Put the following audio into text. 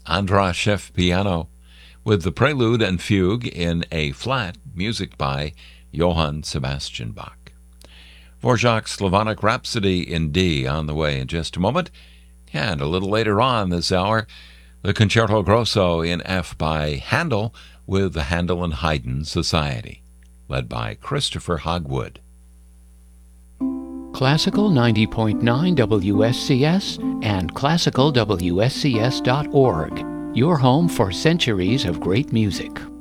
Andras Schiff piano, with the prelude and fugue in A flat, music by Johann Sebastian Bach. Dvorak's Slavonic Rhapsody in D on the way in just a moment. And a little later on this hour, the Concerto Grosso in F by Handel with the Handel and Haydn Society, led by Christopher Hogwood. Classical 90.9 WSCS and classicalwscs.org, your home for centuries of great music.